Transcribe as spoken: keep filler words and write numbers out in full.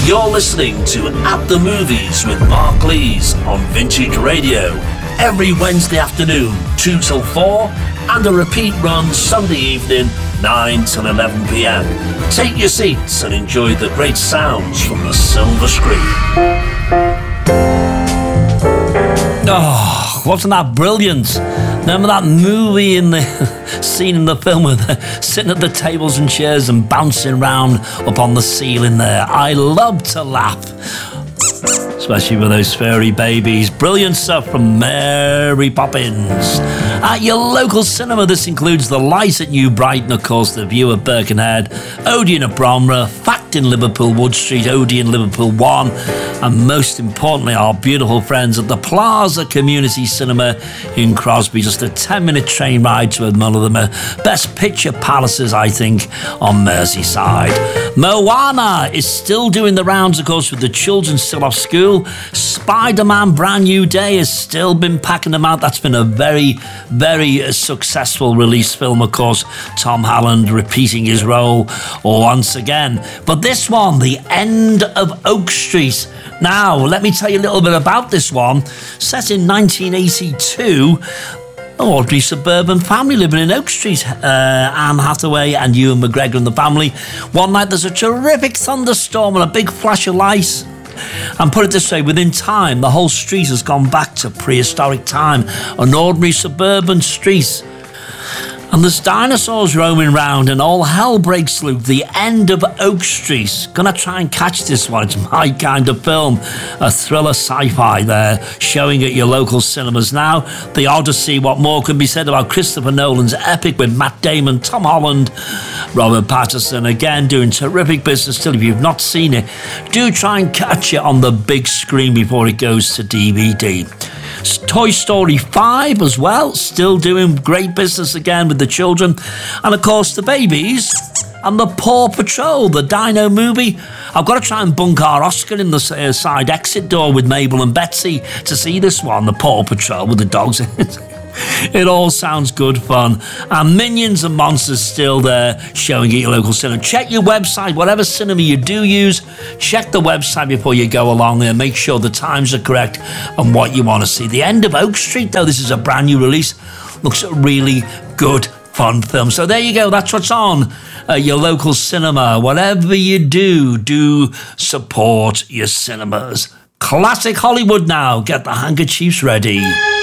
You're listening to At the Movies with Mark Lees on Vintage Radio every Wednesday afternoon, two till four, and a repeat run Sunday evening, nine till eleven p.m. Take your seats and enjoy the great sounds from the silver screen. Oh, wasn't that brilliant? Remember that movie in the scene in the film where they're sitting at the tables and chairs and bouncing around up on the ceiling there? I love to laugh, especially with those furry babies. Brilliant stuff from Mary Poppins. At your local cinema, this includes The Light at New Brighton, of course, The View at Birkenhead, Odeon at Bromra, Fact in Liverpool, Wood Street, Odeon, Liverpool one, and most importantly, our beautiful friends at the Plaza Community Cinema in Crosby. Just a ten-minute train ride to one of the best picture palaces, I think, on Merseyside. Moana is still doing the rounds, of course, with the children still off school. Spider-Man Brand New Day has still been packing them out. That's been a very, very successful release film, of course. Tom Holland repeating his role once again. But this one, The End of Oak Street. Now, let me tell you a little bit about this one. Set in nineteen eighty-two, an ordinary suburban family living in Oak Street. Uh, Anne Hathaway and Ewan McGregor and the family. One night there's a terrific thunderstorm and a big flash of light. And put it this way, within time, the whole street has gone back to prehistoric time. An ordinary suburban street. And there's dinosaurs roaming round and all hell breaks loose. The End of Oak Street. Gonna try and catch this one. It's my kind of film. A thriller sci-fi there, showing at your local cinemas now. The Odyssey, what more can be said about Christopher Nolan's epic with Matt Damon, Tom Holland, Robert Pattinson, again doing terrific business. Still, if you've not seen it, do try and catch it on the big screen before it goes to D V D. Toy Story five as well, still doing great business again with the children. And of course the babies and the Paw Patrol, the Dino movie. I've got to try and bunk our Oscar in the uh, side exit door with Mabel and Betsy to see this one, the Paw Patrol with the dogs in it. It all sounds good fun. And Minions and Monsters still there, showing at your local cinema. Check your website, whatever cinema you do use, check the website before you go along there. Make sure the times are correct and what you want to see. The End of Oak Street, though, this is a brand new release. Looks a really good, fun film. So there you go, that's what's on at your local cinema. Whatever you do, do support your cinemas. Classic Hollywood now. Get the handkerchiefs ready.